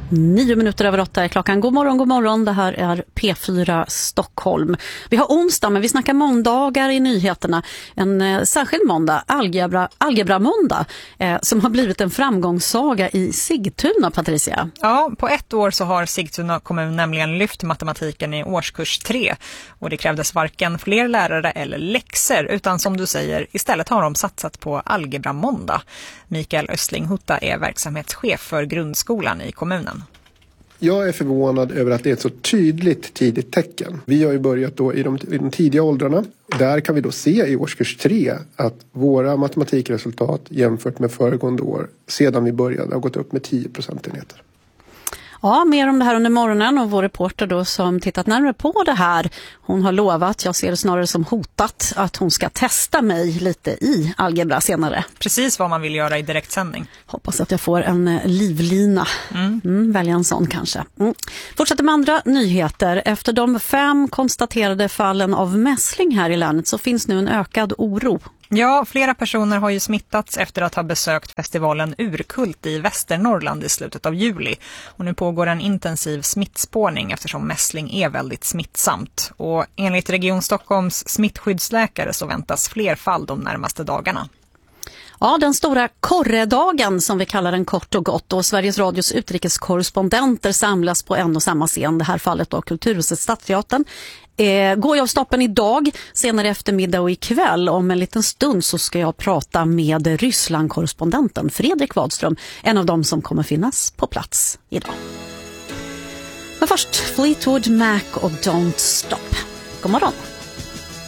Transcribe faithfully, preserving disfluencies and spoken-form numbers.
Nio minuter över åtta är klockan. God morgon, god morgon. Det här är P fyra Stockholm. Vi har onsdag, men vi snackar måndagar i nyheterna. En eh, särskild måndag, algebra, algebra-måndag, eh, som har blivit en framgångssaga i Sigtuna, Patricia. Ja, på ett år så har Sigtuna kommun nämligen lyft matematiken i årskurs tre. Och det krävdes varken fler lärare eller läxor, utan som du säger, istället har de satsat på algebra-måndag. Mikael Östling-Hutta är verksamhetschef för grundskolan i kommunen. Jag är förvånad över att det är ett så tydligt tidigt tecken. Vi har ju börjat då i de, i de tidiga åldrarna. Där kan vi då se i årskurs tre att våra matematikresultat jämfört med föregående år sedan vi började har gått upp med tio procentenheter. Ja, mer om det här under morgonen, och vår reporter då som tittat närmare på det här, hon har lovat, jag ser det snarare som hotat, att hon ska testa mig lite i algebra senare. Precis vad man vill göra i direktsändning. Hoppas att jag får en livlina. Mm. Mm, välja en sån kanske. Mm. Fortsätter med andra nyheter. Efter de fem konstaterade fallen av mässling här i landet så finns nu en ökad oro. Ja, flera personer har ju smittats efter att ha besökt festivalen Urkult i Västernorrland i slutet av juli. Och nu pågår en intensiv smittspårning eftersom mässling är väldigt smittsamt. Och enligt Region Stockholms smittskyddsläkare så väntas fler fall de närmaste dagarna. Ja, den stora korredagen som vi kallar den kort och gott, och Sveriges Radios utrikeskorrespondenter samlas på en och samma scen. Det här fallet då Kulturhuset Stadsteatern. Eh, går jag av stoppen idag, senare eftermiddag och ikväll. Om en liten stund så ska jag prata med Ryssland-korrespondenten Fredrik Wadström, en av dem som kommer finnas på plats idag. Men först Fleetwood Mac och Don't Stop. God morgon!